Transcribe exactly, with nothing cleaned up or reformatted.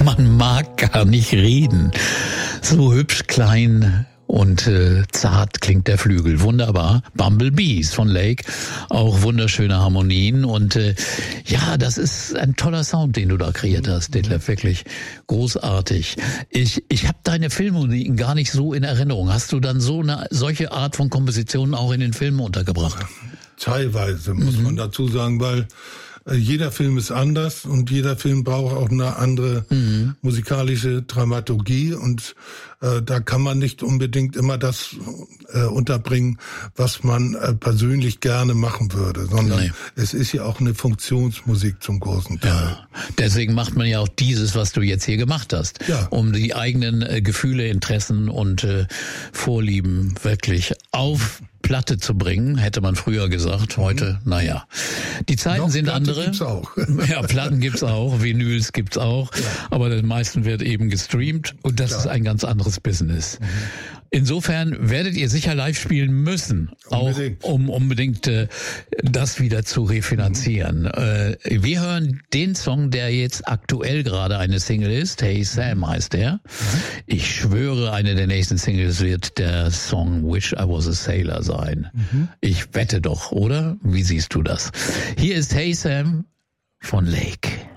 Man mag gar nicht reden. So hübsch, klein und äh, zart klingt der Flügel. Wunderbar. Bumblebees von Lake. Auch wunderschöne Harmonien. Und äh, ja, das ist ein toller Sound, den du da kreiert hast, Detlef. Wirklich großartig. Ich ich habe deine Filmmusiken gar nicht so in Erinnerung. Hast du dann so eine solche Art von Kompositionen auch in den Filmen untergebracht? Teilweise, muss mhm. man dazu sagen, weil jeder Film ist anders und jeder Film braucht auch eine andere mhm. musikalische Dramaturgie und äh, da kann man nicht unbedingt immer das äh, unterbringen, was man äh, persönlich gerne machen würde, sondern nee. es ist ja auch eine Funktionsmusik zum großen Teil. Ja. Deswegen macht man ja auch dieses, was du jetzt hier gemacht hast, ja. um die eigenen äh, Gefühle, Interessen und äh, Vorlieben wirklich auf Platte zu bringen, hätte man früher gesagt. Heute, mhm. naja. Die Zeiten Noch sind Platte andere. Gibt's auch. Ja, Platten gibt's auch, Vinyls gibt's auch. Ja. Aber den meisten wird eben gestreamt und das Klar. ist ein ganz anderes Business. Mhm. Insofern werdet ihr sicher live spielen müssen, unbedingt. auch um unbedingt äh, das wieder zu refinanzieren. Mhm. Äh, wir hören den Song, der jetzt aktuell gerade eine Single ist. Hey Sam heißt der. Mhm. Ich schwöre, eine der nächsten Singles wird der Song Wish I Was a Sailor sein. Mhm. Ich wette doch, oder? Wie siehst du das? Hier ist Hey Sam von Lake.